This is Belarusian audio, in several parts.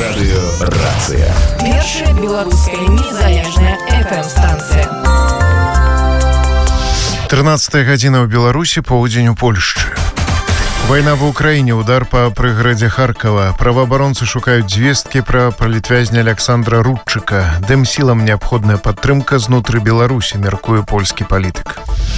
Радыёрацыя. Першая беларуская незалежная FM-станцыя. 13 гадзіна ў Беларусі, поўдзень у Польшчы. Вайна ва ўкраіне, удар па прыгарадзе Харкова. Праваабаронцы шукаюць звесткі пра палітвязня Александра Рудчыка. Дэмсілам неабходная падтрымка знутры Беларусі, мяркуе польскі палітык.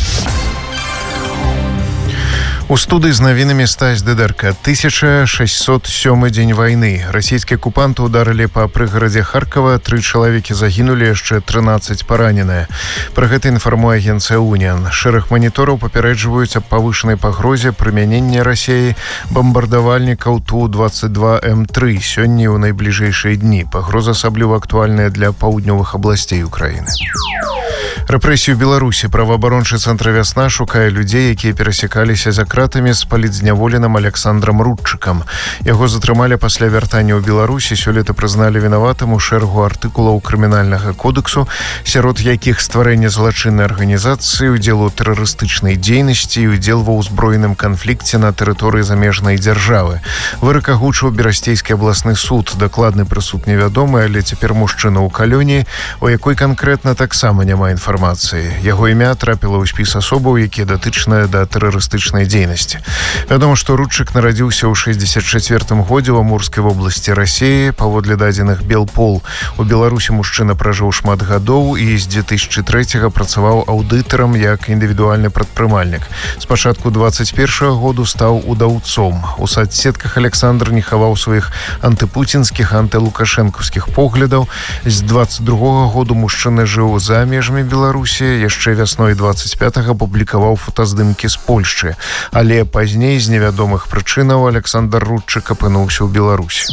У студыі з навінамі Стась Дыдарка. 1607 дзень вайны. Расійскія акупанты ударылі па прыгарадзе Харкова. 3 чалавекі загінулі, яшчэ 13 параненыя. Пра гэта інфармуе агенцыя «Уніан». Шэраг манітораў папярэджваюць аб павышанай пагрозе прымянення Расіі бамбардавальнікаў Ту-22М3 сёння і ў найбліжэйшыя дні. Пагроза асабліва актуальная для паўднёвых абласцей Украіны. Рэпрэсію Беларусі. Праваабарончы цэнтр «Вясна» шукае людзей, якія перасякаліся за кратамі з палітзняволеным Александрам Рудчыкам. Яго затрымалі пасля вяртання ў Беларусі, сёлета прызналі вінаватым у шэрагу артыкулаў крымінальнага кодексу, сярод якіх стварэнне злачыннай арганізацыі, удзел у тэрарыстычнай дзейнасці і удзел ва ўзброеным канфлікце на тэрыторыі замежнай дзяржавы. Вырак агучыў Берасцейскі абласны суд. Дакладны прысуд невядомы, але цяпер мужчына ў калоніі, у якой канкрэтна таксама няма інфармацыі. Яго імя трапіла ў спіс асобаў, якія датычныя да тэрарыстычнай дзейнасці. Вядома, што Рудчык нарадзіўся ў 64 годзе ў Амурскай вобласці Расіі. Паводле дадзеных Белпол. У Беларусі мужчына пражыў шмат гадоў і з 2003 працаваў аўдытарам як індывідуальны прадпрымальнік. З пачатку 21 году стаў удаўцом. У сацсетках Александр не хаваў сваіх антыпуцінскіх, антылукашэнкаўскіх поглядаў. З 22 году мужчына жыў за межамі Беларусі, яшчэ вясной 25-го публікаваў фотаздымкі з Польшчы. Але пазней з невядомых прычынаў Александр Рудчык апынуўся ў Беларусі.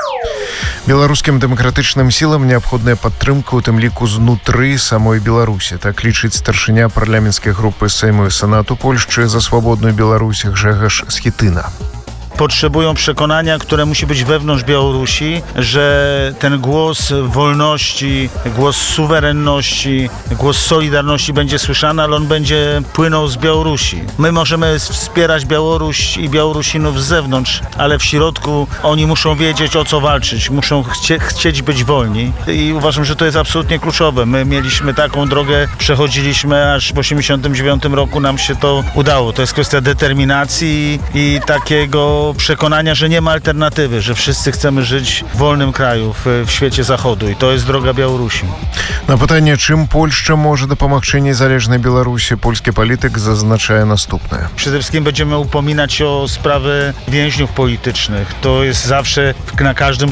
Беларускім дэмакратычным сілам неабходная падтрымка, у тым ліку знутры самой Беларусі. Так лічыць старшыня парламенцкай групы Сейму і Сенату Польшчы за свобodną Białoruś Grzegorz Schetyna. Potrzebują przekonania, które musi być wewnątrz Białorusi, że ten głos wolności, głos suwerenności, głos solidarności będzie słyszany, ale on będzie płynął z Białorusi. My możemy wspierać Białoruś i Białorusinów z zewnątrz, ale w środku oni muszą wiedzieć, o co walczyć, muszą chcieć być wolni i uważam, że to jest absolutnie kluczowe. My mieliśmy taką drogę, przechodziliśmy, aż w 1989 roku nam się to udało. To jest kwestia determinacji i takiego przekonania, że nie ma alternatywy, że wszyscy chcemy żyć w wolnym kraju, w świecie zachodu i to jest droga Białorusi. Na pytanie, czym Polska może dopomagać niezależnej Białorusi, polski polityk zaznacza następne. Przede wszystkim będziemy upominać się o sprawy więźniów politycznych. To jest zawsze na każdym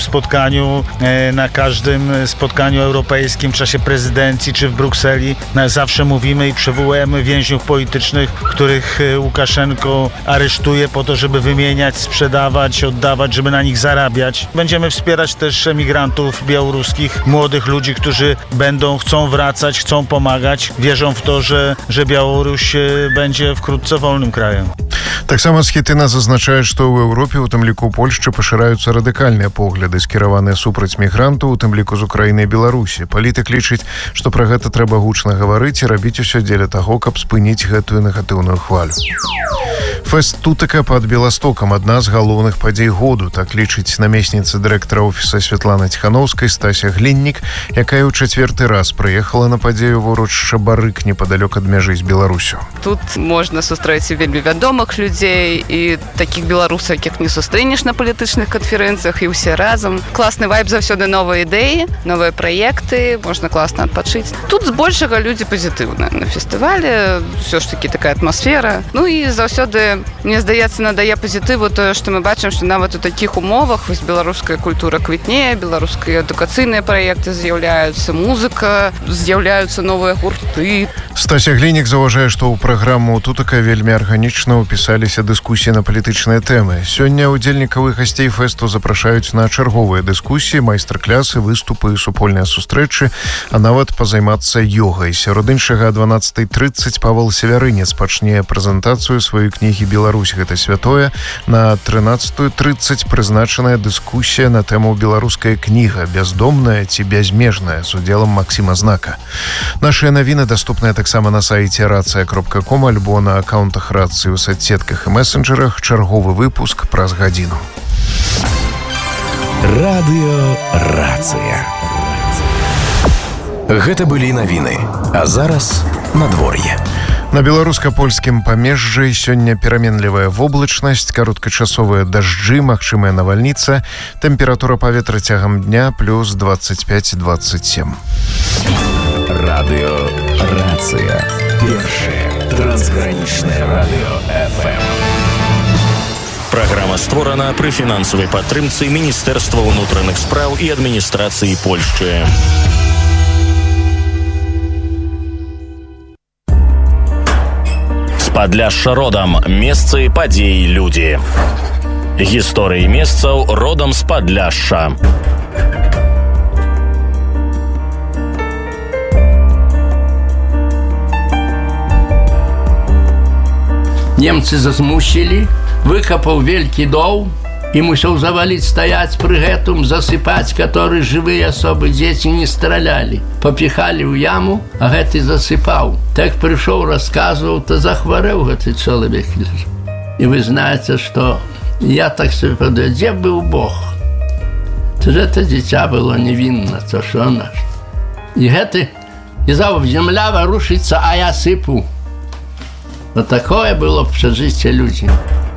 spotkaniu europejskim w czasie prezydencji czy w Brukseli. Zawsze mówimy i przywołujemy więźniów politycznych, których Łukaszenko aresztuje po to, żeby wymieniać, sprzedawać, oddawać, żeby na nich zarabiać. Będziemy wspierać też emigrantów białoruskich, młodych ludzi, którzy chcą wracać, chcą pomagać. Wierzą w to, że Białoruś będzie wkrótce wolnym krajem. Так само Schetyna zaznacza, што ў Еўропе, у тым ліку ў Польшчы, пашыраюцца радыкальныя погляды, скіраваныя супраць мігрантаў, у тым ліку з Украіны і Беларусі. Палітык лічыць, што пра гэта трэба гучна гаварыць і рабіць усё дзеля таго, каб спыніць гэтую негатыўную хвалю. Фэст «Тутака» пад Беластокам – адна з галоўных падзей году, так лічыць намесніца дырэктара офіса Святлана Ціханаўскай Стася Гліннік, якая ў 4-й раз прыехала на падзею ў урочышча Барык непадалёк ад мяжы з Беларусю. Тут можна сустрэць вельмі вядомых людзей і такіх беларусаў, якіх не сустрэнеш на палітычных канферэнцыях, і ўсе разам. Класны вайб, заўсёды новыя ідэі, новыя праекты, можна класна адпачыць. Тут збольшага людзі пазітыўныя на фестывале, ўсё ж такі такая атмасфера. Ну і заўсёды, мне здаецца, надае пазітыву тое, што мы бачым, што нават у такіх умовах вось беларуская культура квітнее, беларускія адукацыйныя праекты з'яўляюцца, музыка, з'яўляюцца новыя гурты. Стася Гліннік заўважае, што ў праграму «Тутака» вельмі арганічна ўпісаліся дыскусіі на палітычныя тэмы. Сёння ўдзельнікаў і гасцей фэсту запрашаюць на чарговыя дыскусіі, майстар-клясы, выступы і супольныя сустрэчы, а нават пазаймацца ёгай. Сярод іншага, 12:30 Павел Севярынец пачне прэзентацыю сваёй кнігі «Беларусь – гэта святое». На 13:30 прызначаная дыскусія на тэму «Беларуская кніга. Бяздомная ці бязмежная» з удзелам Максіма Знака. Нашыя навіны даступныя таксама на сайце racja.com альбо на аккаунтах рацыі ў соцсетках і месенджерах. Чарговы выпуск праз гадзіну. Радыёрацыя. Гэта былі навіны. А зараз надвор'е. На беларуска-польскім памежжы сёння пераменлівая воблачнасць, кароткачасовыя дажджы, магчымая навальніца, тэмпература паветра цягам дня плюс 25-27. Радыёрацыя. Першае трансгранічнае радыё FM. Праграма створана пры фінансавай падтрымцы Міністэрства ўнутраных спраў і адміністрацыі Польшчы. Падляшша родам. Месцы, падзеі, людзі. Гісторыі месцаў родам з Падляшша. Немцы зазмусілі, выкапаў вялікі дол і мусіў заваліць стаяць пры гэтым, засыпаць, который жывыя асобы дзеці не стралялі. Папіхалі ў яму, а гэты засыпаў. Так прыйшоў, расказваў, то захварэў гэты чалавек. І вы знаеце, што я так себе падаю, дзе быў Бог? То ж гэта дзіця было невінна, то што наш. І гэты, і заў, земля варушыцца, а я сыпу. Вот такое было прожыццё людзей.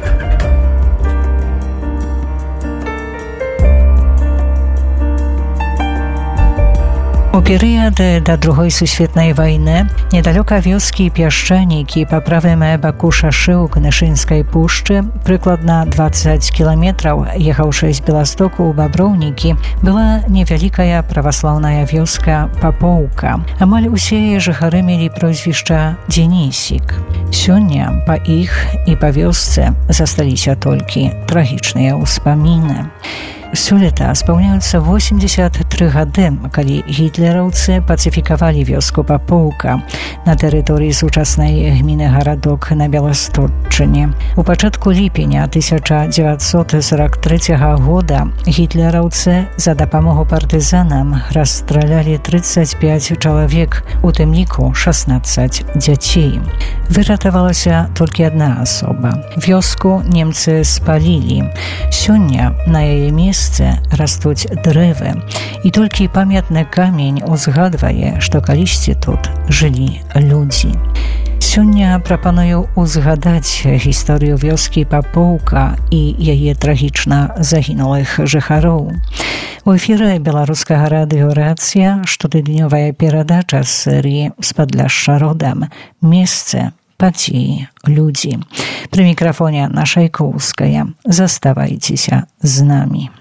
У перыяд да Другой сусветнай вайны недалёка вёскі Пясчанікі па правым баку шашы ў Кнышынскай пушчы, прыкладна 20 кіламетраў, ехаўшы з Беластоку ў Баброўнікі, была невялікая праваслаўная вёска Папоўка. Амаль усе жыхары мелі прозвішча Дзенісік. Сёння па іх і па вёсцы засталіся толькі трагічныя ўспаміны. Сёлета спаўняюцца 83 гады, калі гітлераўцы пацыфікавалі вёску Папоўка на тэрыторыі сучаснай гміны Гарадок на Беластотчыне. У пачатку ліпеня 1943 года гітлераўцы за дапамогу партызанам расстралялі 35 чалавек, у тым ліку 16 дзяцей. Выратавалася толькі адна асоба. Вёску немцы спалілі. Сёння на яе месцы растуць дрэвы, і толькі памятны камень узгадвае, што калісьці тут жылі людзі. Сёння прапаную узгадаць гісторыю вёскі Папоўка і яе трагічна загінулых жыхароў. У эфіры беларускага радыёрацыя штотыднёвая перадача з серыі «З Падляшша родам. Месцы, падзеі, людзі». Пры мікрафоне Анна Шайкоўская. Заставайцеся з намі.